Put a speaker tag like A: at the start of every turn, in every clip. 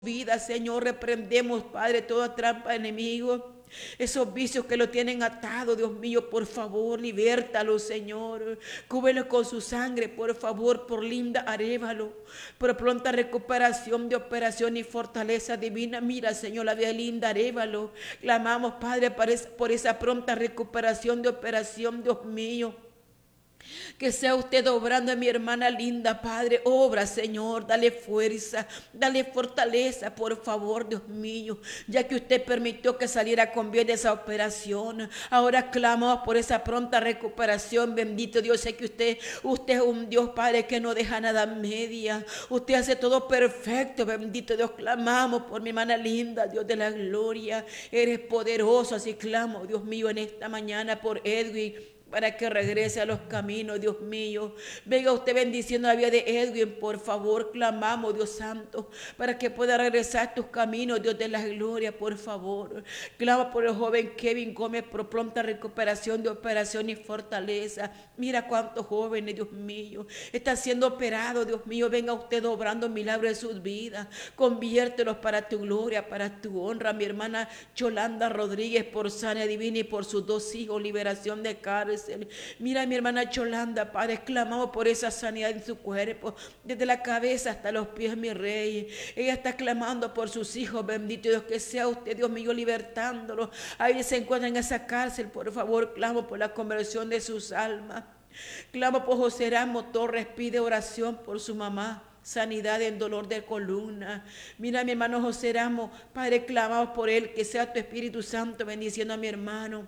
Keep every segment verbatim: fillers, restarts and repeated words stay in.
A: vida, Señor. Reprendemos, Padre, toda trampa enemigo. Esos vicios que lo tienen atado, Dios mío, por favor, libértalo, Señor. Cúbrelo con su sangre, por favor, por Linda Arévalo, por pronta recuperación de operación y fortaleza divina. Mira, Señor, la vida de Linda Arévalo. Clamamos, Padre, por esa, por esa pronta recuperación de operación, Dios mío. Que sea usted obrando en mi hermana linda, Padre. Obra, Señor, dale fuerza, dale fortaleza, por favor, Dios mío. Ya que usted permitió que saliera con bien de esa operación, ahora clamamos por esa pronta recuperación. Bendito Dios, sé que usted, usted es un Dios, Padre, que no deja nada a media. Usted hace todo perfecto, bendito Dios. Clamamos por mi hermana linda, Dios de la gloria. Eres poderoso, así clamo, Dios mío, en esta mañana por Edwin, para que regrese a los caminos, Dios mío. Venga usted bendiciendo la vida de Edwin, por favor. Clamamos, Dios santo, para que pueda regresar a tus caminos, Dios de la gloria, por favor. Clama por el joven Kevin Gómez, por pronta recuperación de operación y fortaleza. Mira cuántos jóvenes, Dios mío, están siendo operados, Dios mío. Venga usted obrando milagros en sus vidas. Conviértelos para tu gloria, para tu honra. Mi hermana Yolanda Rodríguez, por sana divina y por sus dos hijos, liberación de cárcel. Mira, mi hermana Yolanda, Padre, clamamos por esa sanidad en su cuerpo, desde la cabeza hasta los pies, mi rey. Ella está clamando por sus hijos, bendito Dios, que sea usted, Dios mío, libertándolos. Ahí se encuentra en esa cárcel, por favor, clamo por la conversión de sus almas. Clamo por José Ramos Torres, pide oración por su mamá. Sanidad en dolor de columna. Mira, mi hermano José Ramos, Padre, clamamos por él, que sea tu Espíritu Santo bendiciendo a mi hermano.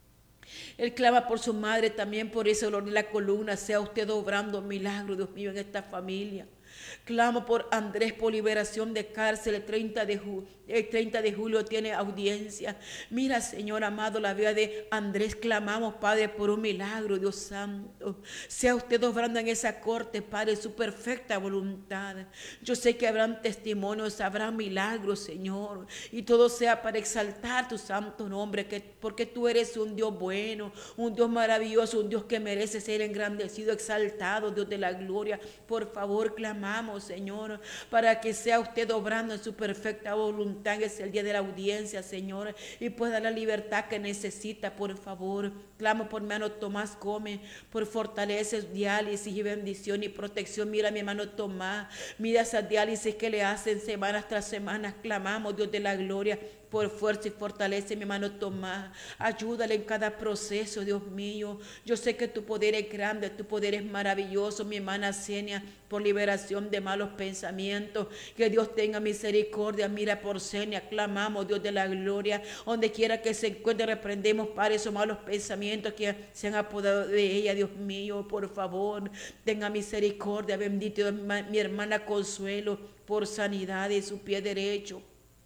A: Él clama por su madre también, por ese dolor de la columna. Sea usted obrando milagros, Dios mío, en esta familia. Clamo por Andrés, por liberación de cárcel. El treinta de, ju el treinta de julio tiene audiencia. Mira, Señor amado, la vida de Andrés. Clamamos, Padre, por un milagro, Dios santo. Sea usted obrando en esa corte, Padre, su perfecta voluntad. Yo sé que habrán testimonios, habrá milagros, Señor, y todo sea para exaltar tu santo nombre, que, porque tú eres un Dios bueno, un Dios maravilloso, un Dios que merece ser engrandecido, exaltado, Dios de la gloria. Por favor, clamamos, Señor, para que sea usted obrando en su perfecta voluntad. Es el día de la audiencia, Señor, y pueda la libertad que necesita, por favor. Clamo por mi hermano Tomás Gómez, por fortaleces, diálisis y bendición y protección. Mira a mi hermano Tomás, mira esas diálisis que le hacen semanas tras semanas. Clamamos, Dios de la gloria, por fuerza y fortalece mi hermano Tomás. Ayúdale en cada proceso, Dios mío. Yo sé que tu poder es grande, tu poder es maravilloso. Mi hermana Senia, por liberación de malos pensamientos. Que Dios tenga misericordia. Mira por Senia, clamamos, Dios de la gloria. Donde quiera que se encuentre, reprendemos, Padre, esos malos pensamientos que se han apoderado de ella, Dios mío. Por favor, tenga misericordia. Bendito Dios, mi hermana Consuelo, por sanidad de su pie derecho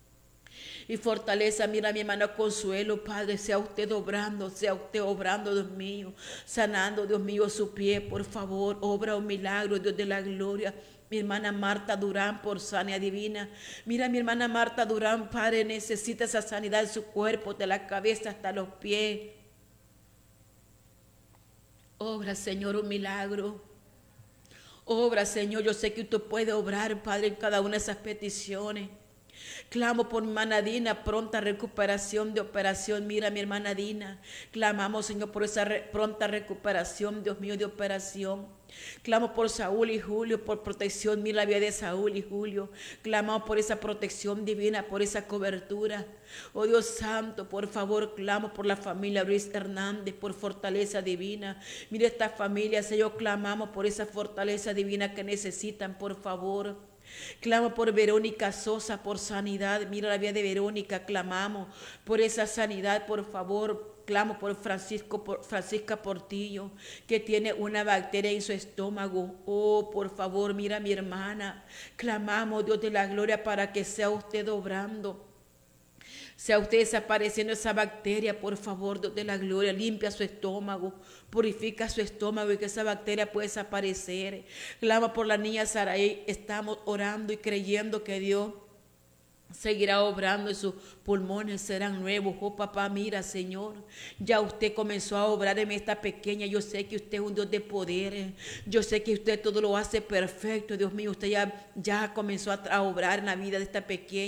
A: y fortaleza. Mira, mi hermano Consuelo, Padre, sea usted obrando, sea usted obrando, Dios mío, sanando, Dios mío, su pie, por favor, obra un milagro, Dios de la gloria. Mi hermana Marta Durán, por sanidad divina. Mira, mi hermana Marta Durán, Padre, necesita esa sanidad en su cuerpo, de la cabeza hasta los pies. Obra, Señor, un milagro. Obra, Señor, yo sé que usted puede obrar, Padre, en cada una de esas peticiones. Clamo por mi hermana Dina, pronta recuperación de operación. Mira, mi hermana Dina, clamamos, Señor, por esa re pronta recuperación, Dios mío, de operación. Clamo por Saúl y Julio, por protección. Mira la vida de Saúl y Julio. Clamamos por esa protección divina, por esa cobertura. Oh Dios santo, por favor, clamo por la familia Luis Hernández, por fortaleza divina. Mira esta familia, Señor, clamamos por esa fortaleza divina que necesitan, por favor. Clamo por Verónica Sosa, por sanidad. Mira la vida de Verónica, clamamos por esa sanidad, por favor. Clamo por Francisco, por Francisca Portillo, que tiene una bacteria en su estómago. Oh, por favor, mira a mi hermana. Clamamos, Dios de la gloria, para que sea usted obrando. Sea usted desapareciendo esa bacteria, por favor, Dios de la gloria. Limpia su estómago, purifica su estómago y que esa bacteria pueda desaparecer. Clama por la niña Saraí. Estamos orando y creyendo que Dios seguirá obrando y sus pulmones serán nuevos. Oh papá, mira, Señor, ya usted comenzó a obrar en esta pequeña. Yo sé que usted es un Dios de poder. Yo sé que usted todo lo hace perfecto. Dios mío, usted ya, ya comenzó a, a obrar en la vida de esta pequeña.